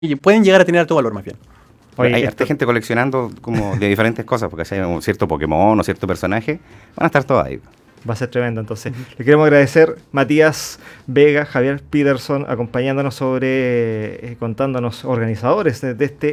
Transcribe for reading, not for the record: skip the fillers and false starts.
y pueden llegar a tener alto valor más bien. Oye, hay harta gente coleccionando como de diferentes cosas, porque si hay un cierto Pokémon o cierto personaje, van a estar todos ahí. va a ser tremendo. Entonces, le queremos agradecer Matías Vega, Javier Peterson, acompañándonos contándonos, organizadores de este